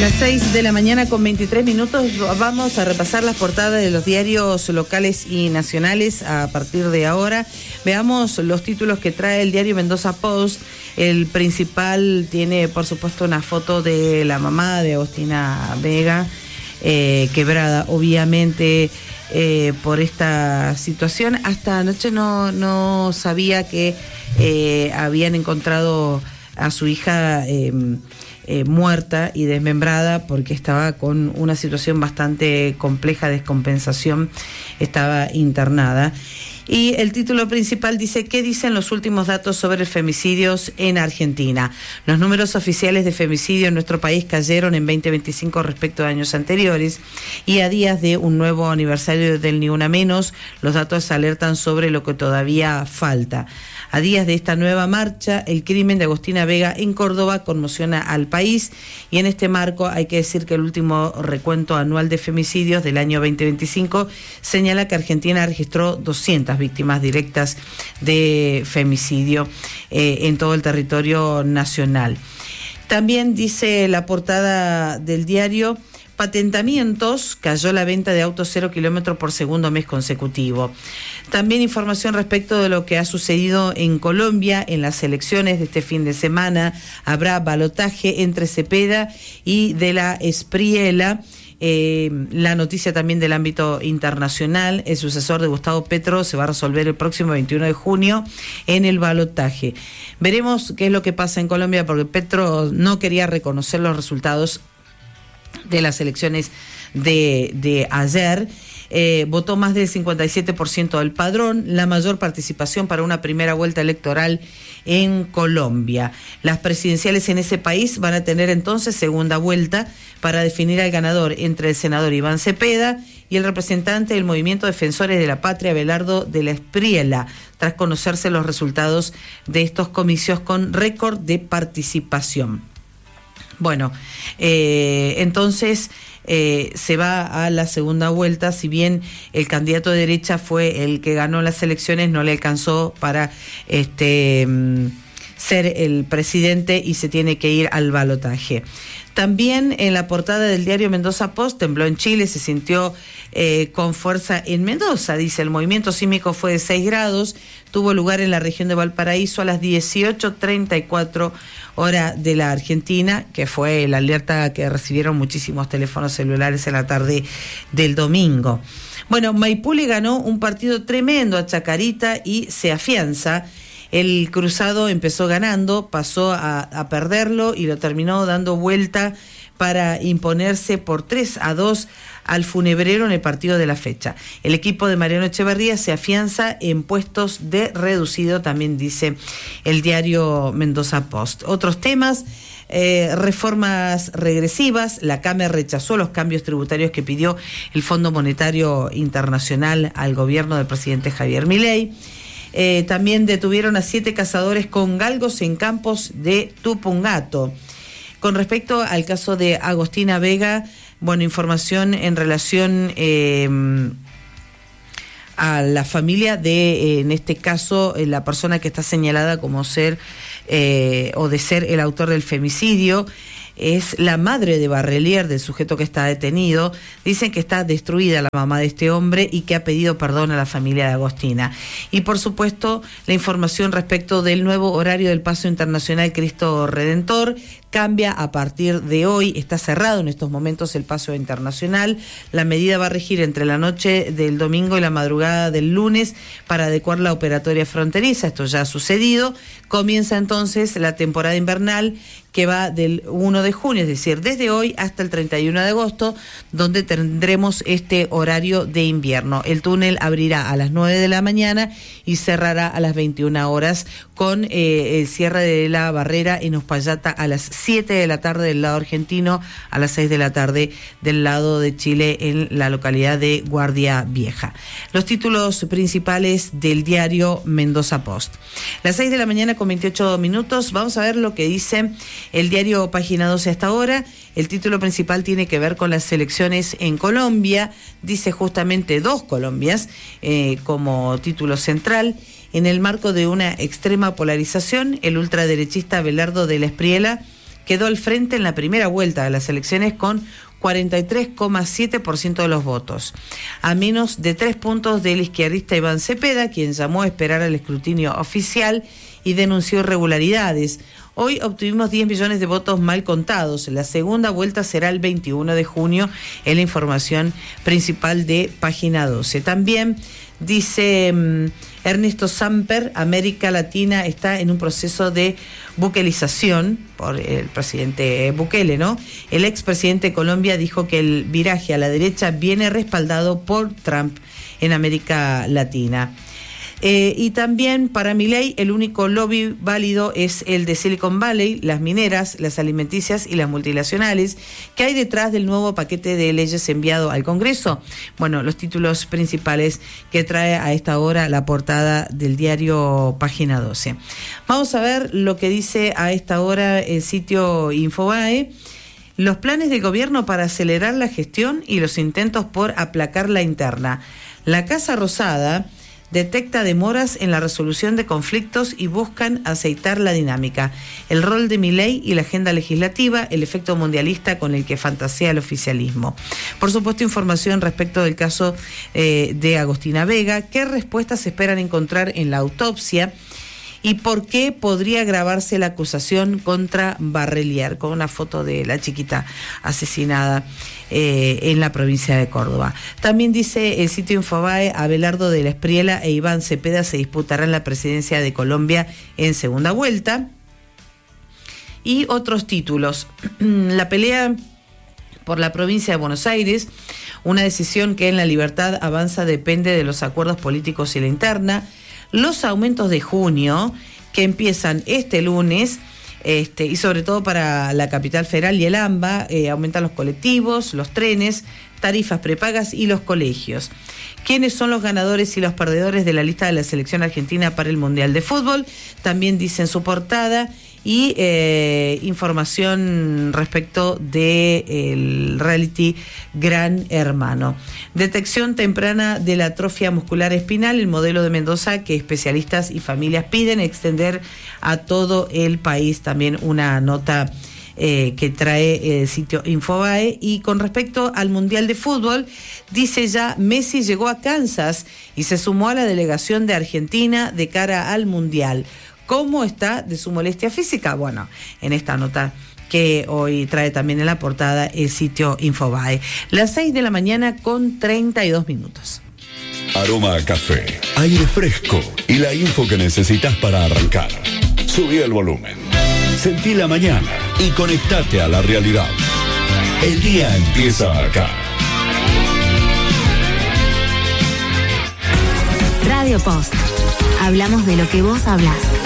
Las 6 de la mañana con 23 minutos vamos a repasar las portadas de los diarios locales y nacionales a partir de ahora. Veamos los títulos que trae el diario Mendoza Post. El principal tiene, por supuesto, una foto de la mamá de Agostina Vega, quebrada, obviamente, por esta situación. Hasta anoche no sabía que habían encontrado a su hija muerta y desmembrada, porque estaba con una situación bastante compleja de descompensación, estaba internada. Y el título principal dice: ¿qué dicen los últimos datos sobre femicidios en Argentina? Los números oficiales de femicidio en nuestro país cayeron en 2025 respecto a años anteriores, y a días de un nuevo aniversario del Ni Una Menos, los datos alertan sobre lo que todavía falta. A días de esta nueva marcha, el crimen de Agostina Vega en Córdoba conmociona al país, y en este marco hay que decir que el último recuento anual de femicidios del año 2025 señala que Argentina registró 200 víctimas directas de femicidio en todo el territorio nacional. También dice la portada del diario: patentamientos, cayó la venta de autos 0 kilómetros por segundo mes consecutivo. También información respecto de lo que ha sucedido en Colombia en las elecciones de este fin de semana. Habrá balotaje entre Cepeda y de la Espriella. La noticia también del ámbito internacional: el sucesor de Gustavo Petro se va a resolver el próximo 21 de junio en el balotaje. Veremos qué es lo que pasa en Colombia, porque Petro no quería reconocer los resultados de las elecciones de ayer. Votó más del 57% del padrón, la mayor participación para una primera vuelta electoral en Colombia. Las presidenciales en ese país van a tener entonces segunda vuelta para definir al ganador entre el senador Iván Cepeda y el representante del Movimiento Defensores de la Patria, Abelardo de la Espriella, tras conocerse los resultados de estos comicios con récord de participación. Bueno, entonces se va a la segunda vuelta. Si bien el candidato de derecha fue el que ganó las elecciones, no le alcanzó para ser el presidente y se tiene que ir al balotaje. También en la portada del diario Mendoza Post: tembló en Chile, se sintió con fuerza en Mendoza. Dice: el movimiento sísmico fue de 6 grados, tuvo lugar en la región de Valparaíso a las 18:34 hora de la Argentina, que fue la alerta que recibieron muchísimos teléfonos celulares en la tarde del domingo. Bueno, Maipú le ganó un partido tremendo a Chacarita y se afianza. El Cruzado empezó ganando, pasó a perderlo y lo terminó dando vuelta para imponerse por 3-2 al Funebrero en el partido de la fecha. El equipo de Mariano Echeverría se afianza en puestos de reducido, también dice el diario Mendoza Post. Otros temas: reformas regresivas. La Cámara rechazó los cambios tributarios que pidió el Fondo Monetario Internacional al gobierno del presidente Javier Milei. También detuvieron a 7 cazadores con galgos en campos de Tupungato. Con respecto al caso de Agostina Vega, bueno, información en relación a la familia de, en este caso, la persona que está señalada como ser o de ser el autor del femicidio. Es la madre de Barrelier, del sujeto que está detenido. Dicen que está destruida la mamá de este hombre y que ha pedido perdón a la familia de Agostina. Y por supuesto, la información respecto del nuevo horario del Paso Internacional Cristo Redentor. Cambia a partir de hoy, está cerrado en estos momentos el Paso Internacional. La medida va a regir entre la noche del domingo y la madrugada del lunes para adecuar la operatoria fronteriza. Esto ya ha sucedido. Comienza entonces la temporada invernal, que va del 1 de junio, es decir, desde hoy hasta el 31 de agosto, donde tendremos este horario de invierno. El túnel abrirá a las 9 de la mañana y cerrará a las 21 horas, con el cierre de la barrera en Uspallata a las 7 de la tarde del lado argentino, a las 6 de la tarde del lado de Chile, en la localidad de Guardia Vieja. Los títulos principales del diario Mendoza Post. Las 6 de la mañana con 28 minutos, vamos a ver lo que dice el diario Página 12 hasta ahora. El título principal tiene que ver con las elecciones en Colombia. Dice justamente 2 Colombias como título central. En el marco de una extrema polarización, el ultraderechista Abelardo de la Espriella quedó al frente en la primera vuelta de las elecciones con 43,7% de los votos, a menos de 3 puntos del izquierdista Iván Cepeda, quien llamó a esperar al escrutinio oficial y denunció irregularidades. Hoy obtuvimos 10 millones de votos mal contados. La segunda vuelta será el 21 de junio, en la información principal de Página 12. También dice Ernesto Samper, América Latina está en un proceso de buquelización por el presidente Bukele, ¿no? El expresidente de Colombia dijo que el viraje a la derecha viene respaldado por Trump en América Latina. Y también para Milei el único lobby válido es el de Silicon Valley, las mineras, las alimenticias y las multinacionales. ¿Qué hay detrás del nuevo paquete de leyes enviado al Congreso? Bueno, los títulos principales que trae a esta hora la portada del diario Página 12. Vamos a ver lo que dice a esta hora el sitio Infobae. Los planes del gobierno para acelerar la gestión y los intentos por aplacar la interna. La Casa Rosada detecta demoras en la resolución de conflictos y buscan aceitar la dinámica. El rol de Milei y la agenda legislativa, el efecto mundialista con el que fantasea el oficialismo. Por supuesto, información respecto del caso de Agostina Vega. ¿Qué respuestas se esperan encontrar en la autopsia? ¿Y por qué podría agravarse la acusación contra Barrelier? Con una foto de la chiquita asesinada en la provincia de Córdoba. También dice el sitio Infobae, Abelardo de la Espriella e Iván Cepeda se disputarán la presidencia de Colombia en segunda vuelta. Y otros títulos. La pelea por la provincia de Buenos Aires, una decisión que en La Libertad avanza depende de los acuerdos políticos y la interna. Los aumentos de junio, que empiezan este lunes, y sobre todo para la Capital Federal y el AMBA, aumentan los colectivos, los trenes, tarifas prepagas y los colegios. ¿Quiénes son los ganadores y los perdedores de la lista de la selección argentina para el Mundial de Fútbol? También dice en su portada. Y información respecto del reality Gran Hermano. Detección temprana de la atrofia muscular espinal, el modelo de Mendoza que especialistas y familias piden extender a todo el país. También una nota que trae el sitio Infobae. Y con respecto al Mundial de Fútbol, dice ya Messi llegó a Kansas y se sumó a la delegación de Argentina de cara al Mundial. ¿Cómo está de su molestia física? Bueno, en esta nota que hoy trae también en la portada el sitio Infobae. Las 6 de la mañana con 32 minutos. Aroma a café, aire fresco y la info que necesitas para arrancar. Subí el volumen, sentí la mañana y conectate a la realidad. El día empieza acá. Radio Post. Hablamos de lo que vos hablás.